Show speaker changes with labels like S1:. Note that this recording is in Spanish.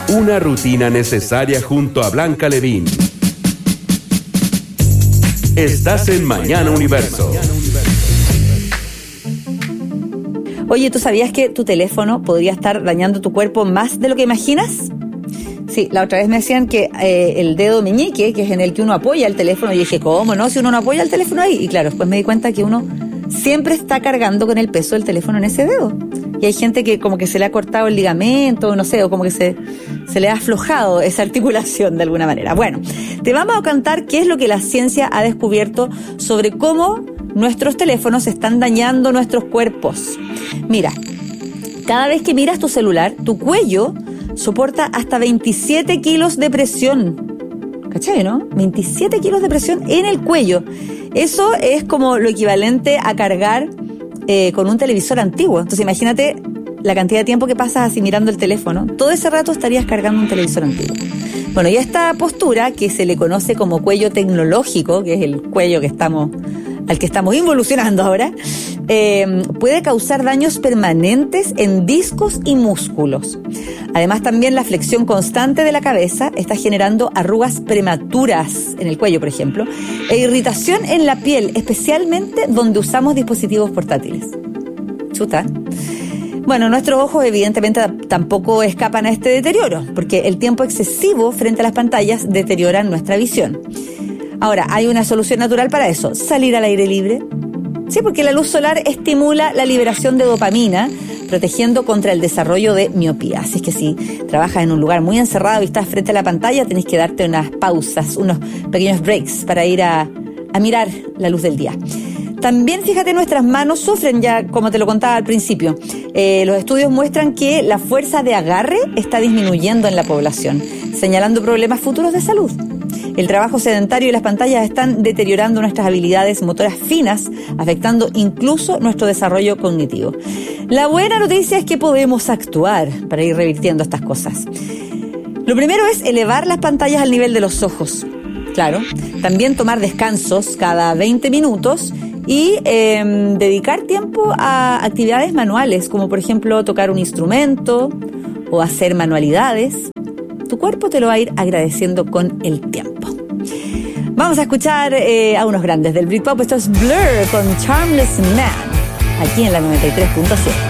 S1: Una rutina necesaria junto a Blanca Levín. Estás en Mañana Universo.
S2: Oye, ¿tú sabías que tu teléfono podría estar dañando tu cuerpo más de lo que imaginas? Sí, la otra vez me decían que el dedo meñique, que es en el que uno apoya el teléfono, y dije, ¿cómo no? Si uno no apoya el teléfono ahí. Y claro, después me di cuenta que uno siempre está cargando con el peso del teléfono en ese dedo. Y hay gente que como que se le ha cortado el ligamento, no sé, o como que se le ha aflojado esa articulación de alguna manera. Bueno, te vamos a contar qué es lo que la ciencia ha descubierto sobre cómo nuestros teléfonos están dañando nuestros cuerpos. Mira, cada vez que miras tu celular, tu cuello soporta hasta 27 kilos de presión. ¿Cachai, no? 27 kilos de presión en el cuello. Eso es como lo equivalente a cargar con un televisor antiguo. Entonces imagínate la cantidad de tiempo que pasas así mirando el teléfono. Todo ese rato estarías cargando un televisor antiguo. Bueno, y esta postura, que se le conoce como cuello tecnológico, que es el cuello al que estamos involucionando ahora, puede causar daños permanentes en discos y músculos. Además, también la flexión constante de la cabeza está generando arrugas prematuras en el cuello, por ejemplo, e irritación en la piel, especialmente donde usamos dispositivos portátiles. Chuta. Bueno, nuestros ojos evidentemente tampoco escapan a este deterioro, porque el tiempo excesivo frente a las pantallas deterioran nuestra visión. Ahora, hay una solución natural para eso: salir al aire libre. Sí, porque la luz solar estimula la liberación de dopamina, protegiendo contra el desarrollo de miopía. Así es que si trabajas en un lugar muy encerrado y estás frente a la pantalla, tenés que darte unas pausas, unos pequeños breaks para ir a mirar la luz del día. También, fíjate, nuestras manos sufren, ya como te lo contaba al principio. Los estudios muestran que la fuerza de agarre está disminuyendo en la población, señalando problemas futuros de salud. El trabajo sedentario y las pantallas están deteriorando nuestras habilidades motoras finas, afectando incluso nuestro desarrollo cognitivo. La buena noticia es que podemos actuar para ir revirtiendo estas cosas. Lo primero es elevar las pantallas al nivel de los ojos. Claro, también tomar descansos cada 20 minutos y dedicar tiempo a actividades manuales, como por ejemplo tocar un instrumento o hacer manualidades. Tu cuerpo te lo va a ir agradeciendo con el tiempo. Vamos a escuchar a unos grandes del Britpop. Esto es Blur con Charmless Man, aquí en la 93.7.